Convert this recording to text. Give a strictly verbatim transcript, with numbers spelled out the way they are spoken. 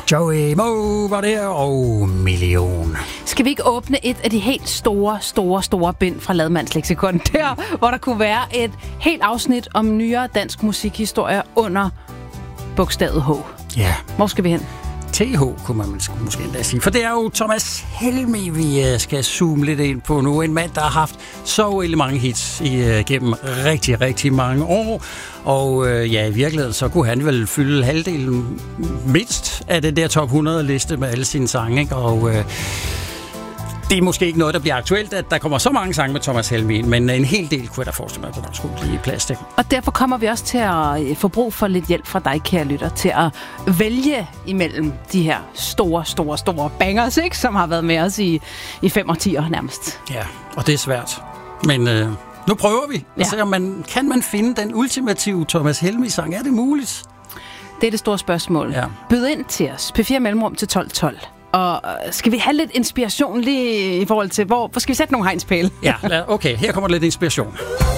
Joey Moe var der, og Million. Skal vi ikke åbne et af de helt store, store, store bind fra Lademands Leksikon? Der, hvor der kunne være et helt afsnit om nyere dansk musikhistorie under bogstavet H. Ja. Hvor skal vi hen? T H kunne man måske endda sige. For det er jo Thomas Helmig, vi skal zoome lidt ind på nu. En mand, der har haft så uendelig mange hits igennem rigtig, rigtig mange år. Og øh, ja, i virkeligheden, så kunne han vel fylde halvdelen mindst af det der top hundrede-liste med alle sine sange, ikke? Og øh, det er måske ikke noget, der bliver aktuelt, at der kommer så mange sange med Thomas Helmig, men en hel del kunne jeg da forestille mig, at der skulle blive plads til. Og derfor kommer vi også til at få brug for lidt hjælp fra dig, kære lytter, til at vælge imellem de her store, store, store bangers, ikke? Som har været med os i, i fem årtier nærmest. Ja, og det er svært. Men øh, nu prøver vi. Ja. Så man, kan man finde den ultimative Thomas Helmig-sang? Er det muligt? Det er det store spørgsmål. Ja. Byd ind til os. P fire Mellemrum til tolv tolv. Og skal vi have lidt inspiration lige i forhold til, hvor, hvor skal vi sætte nogle hegnspæle? Ja, okay. Her kommer lidt inspiration.